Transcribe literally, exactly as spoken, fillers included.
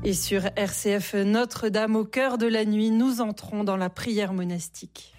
Et sur R C F Notre-Dame, au cœur de la nuit, nous entrons dans la prière monastique.